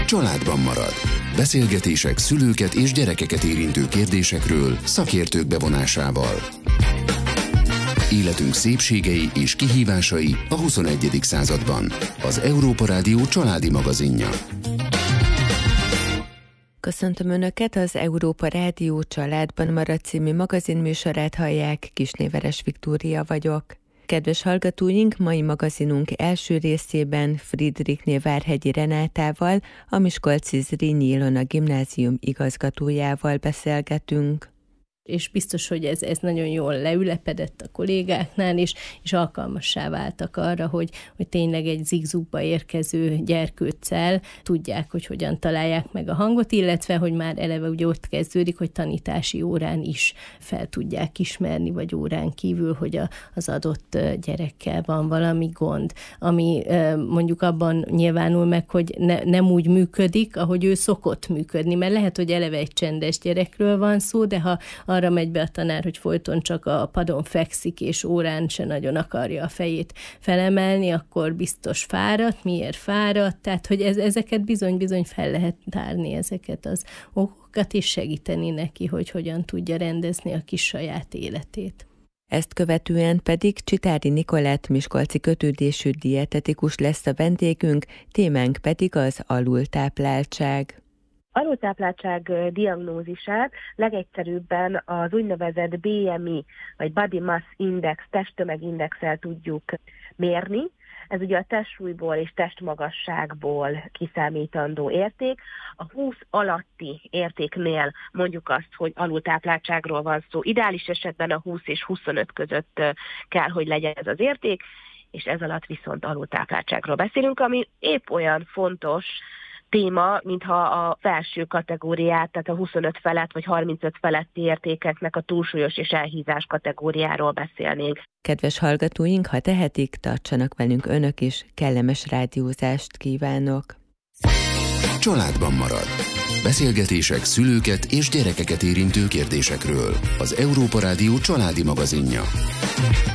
Családban marad. Beszélgetések szülőket és gyerekeket érintő kérdésekről szakértők bevonásával. Életünk szépségei és kihívásai a 21. században. Az Európa Rádió családi magazinja. Köszöntöm Önöket, az Európa Rádió Családban marad című magazinműsorát hallják, Kisnéveres Viktória vagyok. Kedves hallgatóink, mai magazinunk első részében Friedrichné Várhegyi Renátával, a Miskolci Zrínyi Ilona Gimnázium igazgatójával beszélgetünk. És biztos, hogy ez nagyon jól leülepedett a kollégáknál, és alkalmassá váltak arra, hogy tényleg egy zigzugba érkező gyerkőccel tudják, hogy hogyan találják meg a hangot, illetve, hogy már eleve ugye ott kezdődik, hogy tanítási órán is fel tudják ismerni, vagy órán kívül, hogy az adott gyerekkel van valami gond, ami mondjuk abban nyilvánul meg, hogy nem úgy működik, ahogy ő szokott működni, mert lehet, hogy eleve egy csendes gyerekről van szó, de ha arra megy be a tanár, hogy folyton csak a padon fekszik, és órán se nagyon akarja a fejét felemelni, akkor biztos fáradt. Miért fáradt? Tehát, hogy ezeket bizony-bizony fel lehet tárni, ezeket az okokat, és segíteni neki, hogy hogyan tudja rendezni a kis saját életét. Ezt követően pedig Csitári Nikolett miskolci kötődésű dietetikus lesz a vendégünk, témánk pedig az alultápláltság. Alultápláltság diagnózisát legegyszerűbben az úgynevezett BMI, vagy Body Mass Index, testtömegindexel tudjuk mérni. Ez ugye a testsúlyból és testmagasságból kiszámítandó érték. A 20 alatti értéknél mondjuk azt, hogy alultápláltságról van szó. Ideális esetben a 20 és 25 között kell, hogy legyen ez az érték, és ez alatt viszont alultápláltságról beszélünk, ami épp olyan fontos téma, mintha a felső kategóriát, tehát a 25 felett vagy 35 feletti értékeknek a túlsúlyos és elhízás kategóriáról beszélnénk. Kedves hallgatóink, ha tehetik, tartsanak velünk önök is, kellemes rádiózást kívánok! Családban marad. Beszélgetések szülőket és gyerekeket érintő kérdésekről. Az Európa Rádió családi magazinja.